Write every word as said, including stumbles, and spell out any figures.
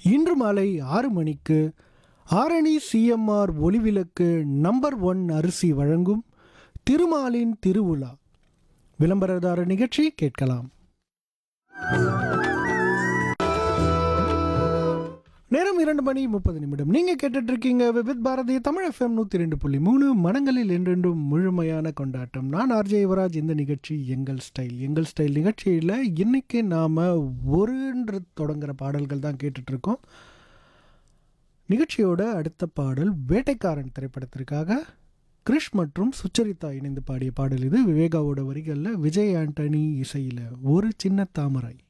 இன்று மாலை ஆறு மணிக்கு ஆரணி சிஎம்ஆர் ஒளிவிளக்கு நம்பர் ஒன் அரிசி வழங்கும் திருமாலின் திருவிழா விளம்பரதார நிகழ்ச்சி கேட்கலாம். நேரம் இரண்டு மணி முப்பது நிமிடம். நீங்கள் கேட்டுட்டு இருக்கீங்க விவித் பாரதி தமிழ் எஃப்எம் நூற்றி ரெண்டு புள்ளி மூணு மனங்களில் என்றென்றும் முழுமையான கொண்டாட்டம். நான் ஆர்ஜே யுவராஜ். இந்த நிகழ்ச்சி எங்கள் ஸ்டைல் எங்கள் ஸ்டைல் நிகழ்ச்சியில் இன்றைக்கி நாம் ஒருன்று தொடங்குகிற பாடல்கள் தான் கேட்டுட்ருக்கோம். நிகழ்ச்சியோட அடுத்த பாடல் வேட்டைக்காரன் திரைப்படத்திற்காக கிரிஷ் மற்றும் சுச்சரிதா இணைந்து பாடிய பாடல் இது. விவேகாவோட வரிகளில் விஜய் ஆண்டனி இசையில் ஒரு சின்ன தாமரை.